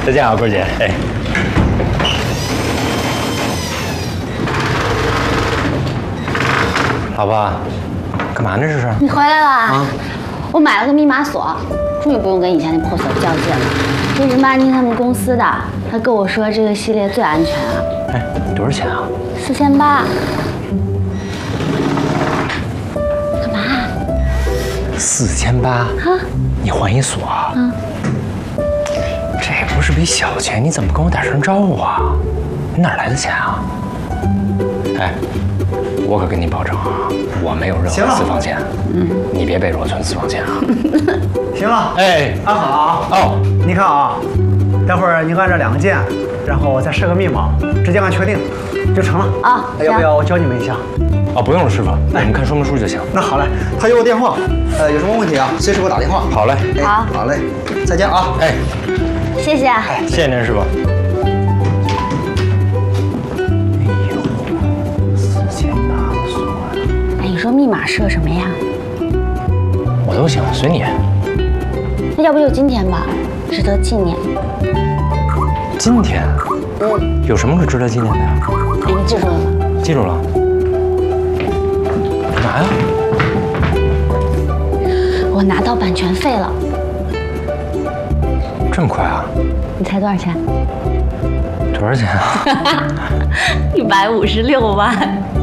再见啊，桂姐。哎，老婆，干嘛呢这是？ 你回来了啊？我买了个密码锁，终于不用跟以前那破锁较劲了。这是妈妮他们公司的，他跟我说这个系列最安全啊。 哎，多少钱啊 4800。干嘛 ？4800啊？你换一锁？这不是笔小钱，你怎么跟我打声招呼啊？你哪来的钱啊？哎，我可跟你保证啊，我没有任何私房钱。你别背着我存私房钱啊。 行了， 哎， 安好啊。 哦， 你看啊，待会儿你按这2个键，然后再设个密码，直接按确定就成了啊。 要不要我教你们一下？ 哦，不用了，师傅，我们看说明书就行。 那好嘞，他有我电话，有什么问题啊，随时给我打电话。 好嘞， 好， 好嘞，再见啊。 哎， 谢谢。 谢谢您，师傅。 你说密码设什么呀？ 我都行，随你。 那要不就今天吧，值得纪念。 今天？有什么是值得纪念的呀？ 哎，你记住了吗？ 记住了。干嘛呀？ 我拿到版权费了。 这么快啊？ 你猜多少钱？ 多少钱啊 156万。